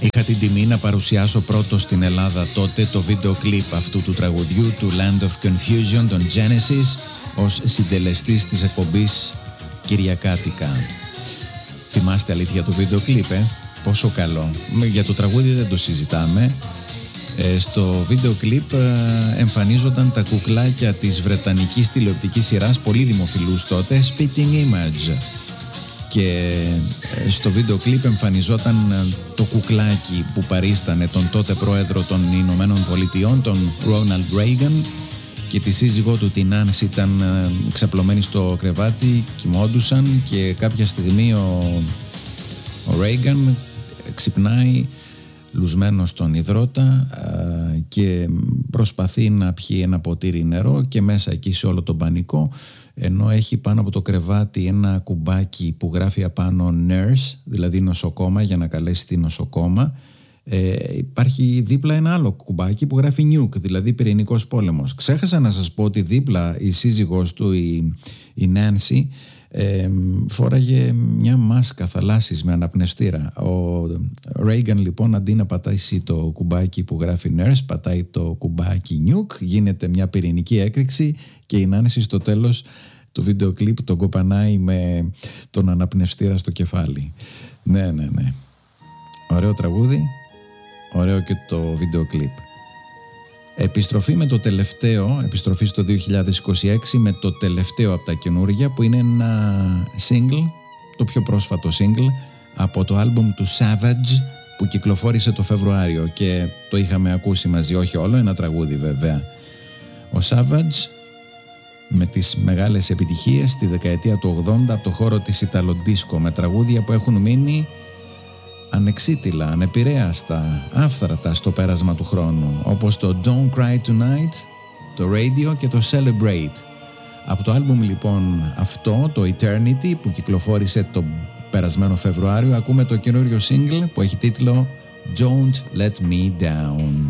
Είχα την τιμή να παρουσιάσω πρώτο στην Ελλάδα τότε το βίντεο κλιπ αυτού του τραγουδιού του Land of Confusion των Genesis ως συντελεστής της εκπομπής Κυριακάτικα. Θυμάστε αλήθεια το βίντεο κλιπ, πόσο καλό. Για το τραγούδι δεν το συζητάμε. Στο βίντεο κλιπ εμφανίζονταν τα κουκλάκια της βρετανικής τηλεοπτικής σειράς, πολύ δημοφιλούς τότε, Spitting Image. Και στο βίντεο κλιπ εμφανιζόταν το κουκλάκι που παρίστανε τον τότε πρόεδρο των Ηνωμένων Πολιτειών, τον Ρόναλντ Ρέιγαν, και τη σύζυγό του την Νάνση ήταν ξαπλωμένη στο κρεβάτι, κοιμόντουσαν και κάποια στιγμή ο Ρέιγαν ξυπνάει λουσμένος στον υδρότα και προσπαθεί να πιει ένα ποτήρι νερό και μέσα εκεί σε όλο τον πανικό, ενώ έχει πάνω από το κρεβάτι ένα κουμπάκι που γράφει απάνω nurse, δηλαδή νοσοκόμα, για να καλέσει τη νοσοκόμα, υπάρχει δίπλα ένα άλλο κουμπάκι που γράφει nuke, δηλαδή πυρηνικός πόλεμος. Ξέχασα να σας πω ότι δίπλα η σύζυγός του, η Νάνση, φόραγε μια μάσκα θαλάσσης με αναπνευστήρα. Ο Ρέιγαν λοιπόν, αντί να πατήσει το κουμπάκι που γράφει nurse, πατάει το κουμπάκι nuke, γίνεται μια πυρηνική έκρηξη και η Νάνση στο τέλος του βίντεο κλιπ τον κοπανάει με τον αναπνευστήρα στο κεφάλι. Ναι. Ωραίο τραγούδι, ωραίο και το βίντεο κλιπ. Επιστροφή στο 2026 με το τελευταίο από τα καινούργια, που είναι ένα single, το πιο πρόσφατο single από το άλμπουμ του Savage που κυκλοφόρησε το Φεβρουάριο και το είχαμε ακούσει μαζί, όχι όλο, ένα τραγούδι βέβαια. Ο Savage με τις μεγάλες επιτυχίες στη δεκαετία του 80 από το χώρο της Ιταλοντίσκο, με τραγούδια που έχουν μείνει ανεξίτηλα, ανεπηρέαστα, άφθαρτα στο πέρασμα του χρόνου, όπως το Don't Cry Tonight, το Radio και το Celebrate. Από το άλμπουμ λοιπόν αυτό, το Eternity, που κυκλοφόρησε το περασμένο Φεβρουάριο, ακούμε το καινούριο single που έχει τίτλο Don't Let Me Down.